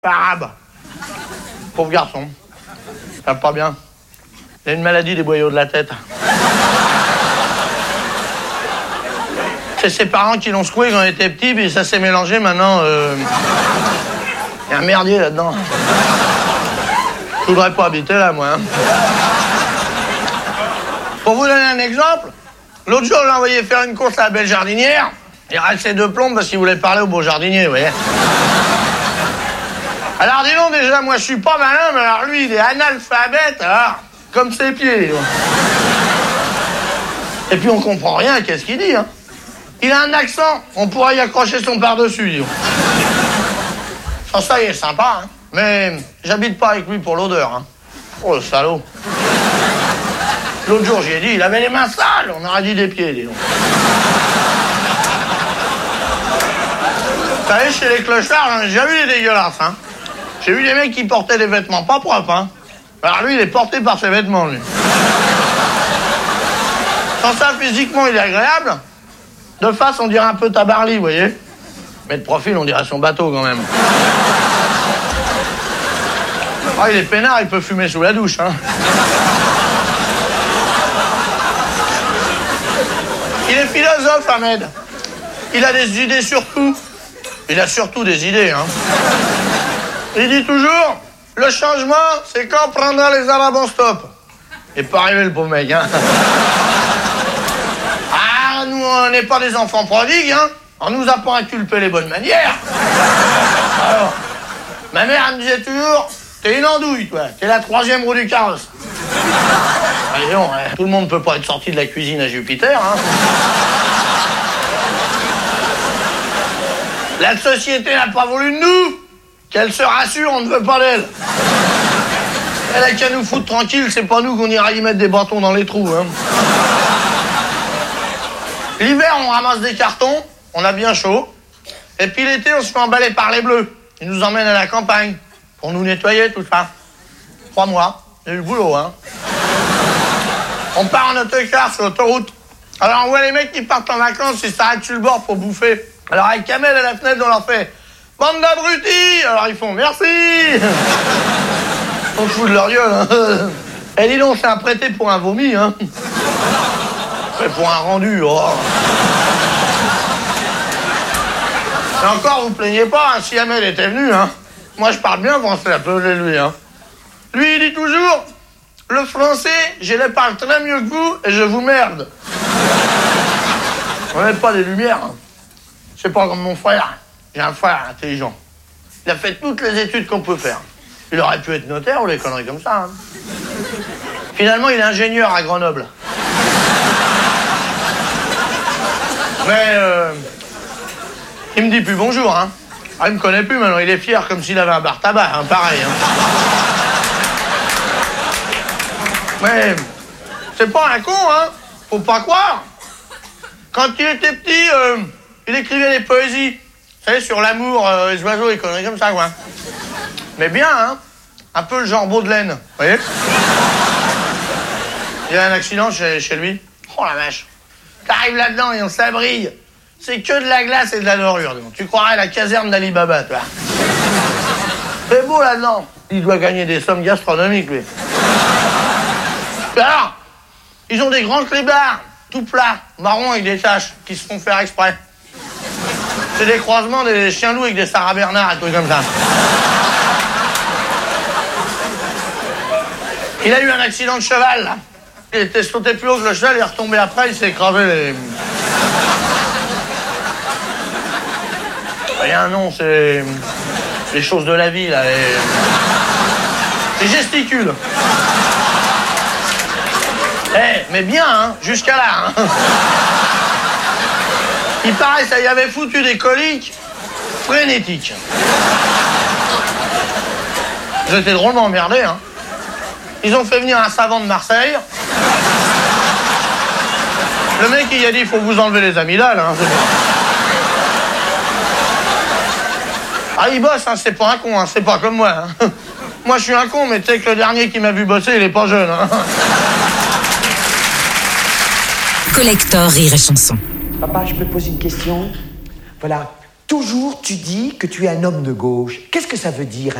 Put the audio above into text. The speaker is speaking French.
Arabe. Pauvre garçon. Ça va pas bien. Il a une maladie des boyaux de la tête. C'est ses parents qui l'ont secoué quand il était petit, puis ça s'est mélangé maintenant. Il y a un merdier là-dedans. Je voudrais pas habiter là, moi. Hein. Pour vous donner un exemple, l'autre jour, je l'ai envoyé faire une course à la belle jardinière. Il reste ses 2 plombes parce qu'il voulait parler au beau jardinier, vous voyez. Alors, dis donc, déjà, moi, je suis pas malin, mais alors, lui, il est analphabète, alors, comme ses pieds. Et puis, on comprend rien à qu'est-ce qu'il dit, hein. Il a un accent, on pourrait y accrocher son par-dessus, dis donc. Oh, ça y est, sympa, hein. Mais j'habite pas avec lui pour l'odeur, hein. Oh, le salaud. L'autre jour, j'y ai dit, il avait les mains sales, on aurait dit des pieds, dis donc. Vous savez, chez les clochards, j'en ai déjà vu des dégueulasses, hein. J'ai vu des mecs qui portaient des vêtements pas propres, hein. Alors lui, il est porté par ses vêtements, lui. Sans ça, physiquement, il est agréable. De face, on dirait un peu Tabarly, vous voyez. Mais de profil, on dirait son bateau, quand même. Ah, il est peinard, il peut fumer sous la douche, hein. Il est philosophe, Ahmed. Il a des idées sur tout. Il a surtout des idées, hein. Il dit toujours, le changement, c'est quand on prendra les Arabes en stop. Et pas arrivé le pauvre mec, hein. Ah, nous, on n'est pas des enfants prodigues, hein. On nous apprend à culper les bonnes manières. Alors, ma mère, elle me disait toujours, t'es une andouille, toi. T'es la 3e roue du carrosse. Allez, non, hein. Tout le monde peut pas être sorti de la cuisine à Jupiter, hein. La société n'a pas voulu de nous. Qu'elle se rassure, on ne veut pas d'elle. Elle a qu'à nous foutre tranquille, c'est pas nous qu'on ira y mettre des bâtons dans les trous. Hein. L'hiver, on ramasse des cartons, on a bien chaud. Et puis l'été, on se fait emballer par les bleus. Ils nous emmènent à la campagne pour nous nettoyer, tout ça. 3 mois, il y a eu le boulot, hein. On part en autocar sur l'autoroute. Alors on voit les mecs qui partent en vacances, ils s'arrêtent sur le bord pour bouffer. Alors avec Kamel à la fenêtre, on leur fait « Bande d'abrutis !» Alors ils font « Merci !» On se fout de leur gueule, hein. Et dis donc, c'est un prêté pour un vomi, hein. Mais pour un rendu, oh. Et encore, vous plaignez pas, hein, si Amel était venu, hein. Moi, je parle bien français, appelez lui, hein. Lui, il dit toujours « Le français, je le parle très mieux que vous et je vous merde. » On n'est pas des lumières, hein. C'est pas comme mon frère. J'ai un frère intelligent. Il a fait toutes les études qu'on peut faire. Il aurait pu être notaire ou des conneries comme ça. Hein. Finalement, il est ingénieur à Grenoble. Mais il me dit plus bonjour. Hein. Ah, il me connaît plus maintenant. Il est fier comme s'il avait un bar tabac. Hein, pareil. Hein. Mais c'est pas un con, hein. Faut pas croire. Quand il était petit, il écrivait des poésies. Vous savez, sur l'amour, les oiseaux, les conneries comme ça, quoi. Mais bien, hein. Un peu le genre Baudelaire, vous voyez. Il y a un accident chez lui. Oh la vache. T'arrives là-dedans et on s'abrille. C'est que de la glace et de la dorure. Donc. Tu croirais la caserne d'Ali Baba, toi. C'est beau là-dedans. Il doit gagner des sommes gastronomiques, lui. Alors, ils ont des grands clébards, tout plats, marrons avec des taches, qui se font faire exprès. C'est des croisements des chiens loups avec des Sarah Bernard et tout comme ça. Il a eu un accident de cheval, là. Il était sauté plus haut que le cheval, il est retombé après, il s'est écravé les... Il y a un nom, c'est... les choses de la vie, là. Les gesticules. Eh, mais bien, hein, jusqu'à là, hein. Il paraît, ça y avait foutu des coliques frénétiques. J'étais drôlement emmerdé, hein. Ils ont fait venir un savant de Marseille. Le mec, il a dit, il faut vous enlever les amygdales, hein. Ah, il bosse, hein, c'est pas un con, hein, c'est pas comme moi. Hein. Moi, je suis un con, mais tu sais que le dernier qui m'a vu bosser, il est pas jeune, hein. Collector Rire et Chanson. Papa, je peux te poser une question? Voilà, Toujours tu dis que tu es un homme de gauche. Qu'est-ce que ça veut dire